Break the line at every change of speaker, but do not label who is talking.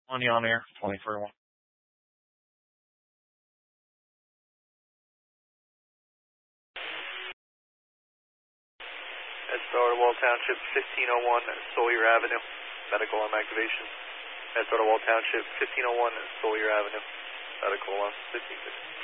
On air, 24-1.
That's Wall Township, 1501 Sawyer Avenue, medical arm activation. That's Wall Township, 1501 Sawyer Avenue, medical arm 1550.